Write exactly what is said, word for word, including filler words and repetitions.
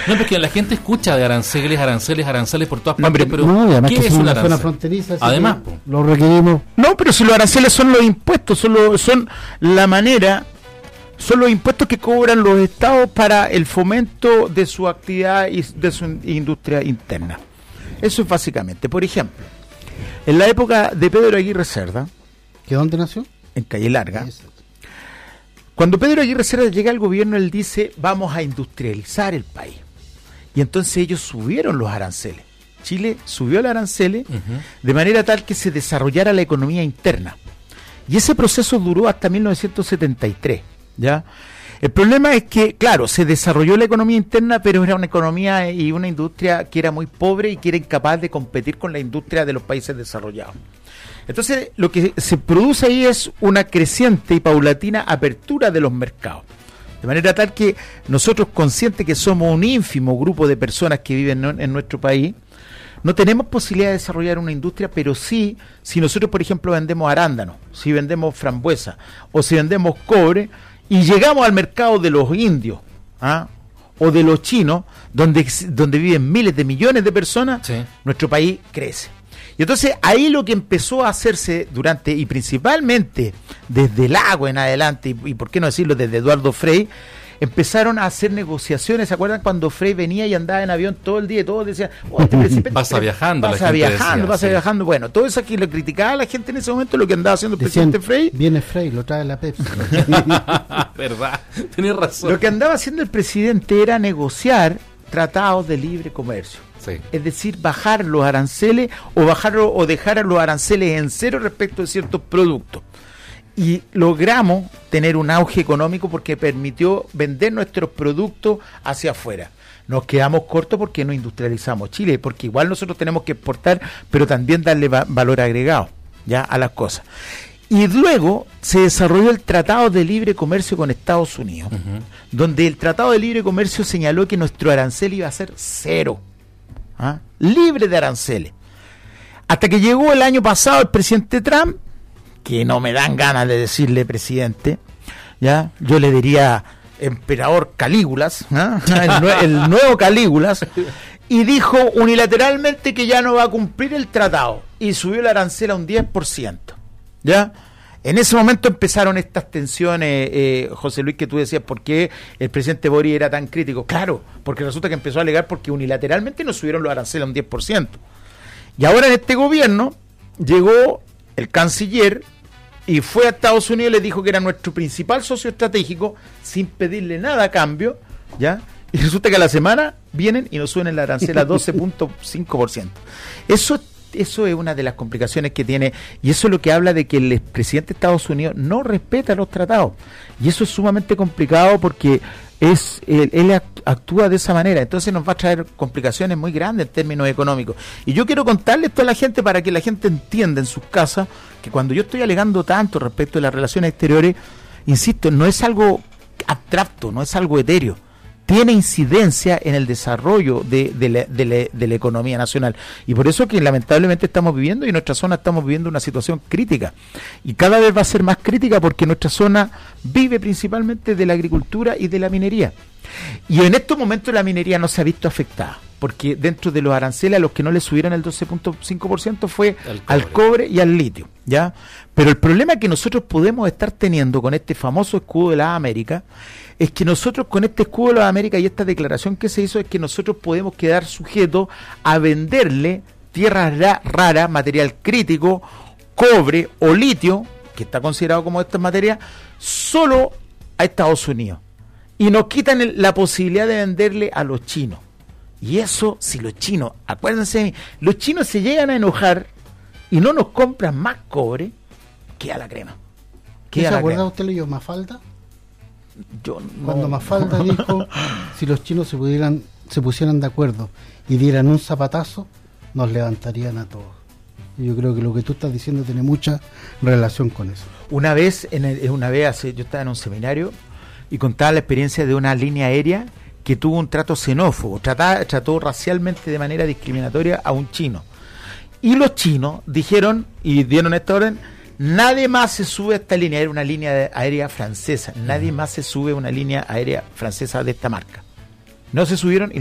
No, porque la gente escucha de aranceles, aranceles, aranceles por todas No, partes, pero- pero No, y además ¿qué que es es un una zona arancel? fronteriza, así Además, que po. lo requerimos. No, pero si los aranceles son los impuestos, son, lo- son la manera, son los impuestos que cobran los estados para el fomento de su actividad y de su in- industria interna. Eso es básicamente. Por ejemplo, en la época de Pedro Aguirre Cerda, ¿Que dónde nació? en Calle Larga, Eso. cuando Pedro Aguirre Cerda llega al gobierno, él dice, vamos a industrializar el país. Y entonces ellos subieron los aranceles. Chile subió los aranceles Ujú. de manera tal que se desarrollara la economía interna. Y ese proceso duró hasta mil novecientos setenta y tres, ¿ya? El problema es que, claro, se desarrolló la economía interna, pero era una economía y una industria que era muy pobre y que era incapaz de competir con la industria de los países desarrollados. Entonces, lo que se produce ahí es una creciente y paulatina apertura de los mercados. De manera tal que nosotros, conscientes que somos un ínfimo grupo de personas que viven en, en nuestro país, no tenemos posibilidad de desarrollar una industria, pero sí, si nosotros, por ejemplo, vendemos arándanos, si vendemos frambuesa o si vendemos cobre, y llegamos al mercado de los indios, ¿ah? o de los chinos, donde, donde viven miles de millones de personas, Sí. nuestro país crece. Y entonces ahí lo que empezó a hacerse durante, y principalmente desde el agua en adelante, y, y por qué no decirlo desde Eduardo Frei, empezaron a hacer negociaciones. ¿Se acuerdan cuando Frei venía y andaba en avión todo el día y todos decían, oh, este presidente Pasa viajando, la pasa gente viajando, decía, pasa sí. viajando? Bueno, todo eso aquí lo criticaba la gente en ese momento, lo que andaba haciendo el Decían, presidente Frei. viene Frey, lo trae la Pepsi. Verdad, tenés razón. Lo que andaba haciendo el presidente era negociar tratados de libre comercio. Sí. Es decir, bajar los aranceles o bajar o dejar los aranceles en cero respecto de ciertos productos. Y logramos tener un auge económico porque permitió vender nuestros productos hacia afuera. Nos quedamos cortos porque no industrializamos Chile, porque igual nosotros tenemos que exportar, pero también darle va- valor agregado, ya, a las cosas. Y luego se desarrolló el Tratado de Libre Comercio con Estados Unidos, Ujú. donde el Tratado de Libre Comercio señaló que nuestro arancel iba a ser cero, ¿ah? libre de aranceles. Hasta que llegó el año pasado el presidente Trump, que no me dan ganas de decirle presidente, ya, yo le diría emperador Calígulas, ¿ah? el, nue- el nuevo Calígulas, y dijo unilateralmente que ya no va a cumplir el tratado y subió el arancel a un diez por ciento. ¿Ya? En ese momento empezaron estas tensiones, eh, José Luis, que tú decías, ¿por qué el presidente Boric era tan crítico? Claro, porque resulta que empezó a alegar porque unilateralmente no subieron los aranceles a un diez por ciento. Y ahora en este gobierno llegó el canciller y fue a Estados Unidos y le dijo que era nuestro principal socio estratégico sin pedirle nada a cambio, ¿ya? Y resulta que a la semana vienen y nos suben el arancel a doce punto cinco por ciento. Eso Eso es una de las complicaciones que tiene, y eso es lo que habla de que el presidente de Estados Unidos no respeta los tratados, y eso es sumamente complicado porque es él, él actúa de esa manera, entonces nos va a traer complicaciones muy grandes en términos económicos. Y yo quiero contarle esto a la gente para que la gente entienda en sus casas que cuando yo estoy alegando tanto respecto de las relaciones exteriores, insisto, no es algo abstracto, no es algo etéreo, tiene incidencia en el desarrollo de, de, la, de, la, de la economía nacional. Y por eso que lamentablemente estamos viviendo, y en nuestra zona estamos viviendo una situación crítica. Y cada vez va a ser más crítica porque nuestra zona vive principalmente de la agricultura y de la minería. Y en estos momentos la minería no se ha visto afectada, porque dentro de los aranceles a los que no le subieron el doce punto cinco por ciento fue cobre. al cobre y al litio, ¿ya? Pero el problema que nosotros podemos estar teniendo con este famoso escudo de la América es que nosotros con este escudo de la América y esta declaración que se hizo es que nosotros podemos quedar sujetos a venderle tierras ra- raras, material crítico, cobre o litio, que está considerado como estas materias, solo a Estados Unidos. Y nos quitan el- la posibilidad de venderle a los chinos. Y eso, si los chinos, acuérdense de mí, los chinos se llegan a enojar y no nos compran más cobre, queda la crema. ¿Qué Queda se la acuerda crema. usted leyó Mafalda? Yo no- Cuando Mafalda dijo, si los chinos se pudieran, se pusieran de acuerdo y dieran un zapatazo, nos levantarían a todos. Y yo creo que lo que tú estás diciendo tiene mucha relación con eso. Una vez, en el- una vez hace, yo estaba en un seminario y contaba la experiencia de una línea aérea que tuvo un trato xenófobo, trataba, trató racialmente de manera discriminatoria a un chino. Y los chinos dijeron y dieron esta orden: nadie más se sube a esta línea, era una línea aérea francesa, nadie más se sube a una línea aérea francesa de esta marca. No se subieron y